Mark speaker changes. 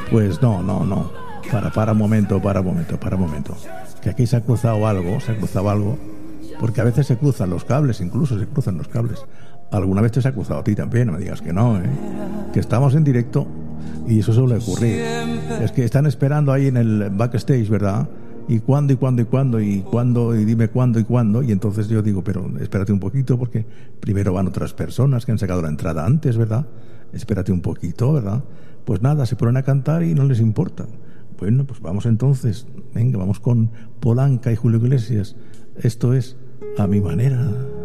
Speaker 1: Pues no. Para un momento. Que aquí se ha cruzado algo, porque a veces se cruzan los cables, Alguna vez te se ha cruzado a ti también, no me digas que no, ¿eh? Que estamos en directo y eso suele ocurrir. Es que están esperando ahí en el backstage, ¿verdad? Y cuándo, y dime cuándo, y entonces yo digo, pero espérate un poquito, porque primero van otras personas que han sacado la entrada antes, ¿verdad? Espérate un poquito, ¿verdad? Pues nada, se ponen a cantar y no les importa. Bueno, pues vamos entonces, venga, vamos con Polanca y Julio Iglesias. Esto es A Mi Manera.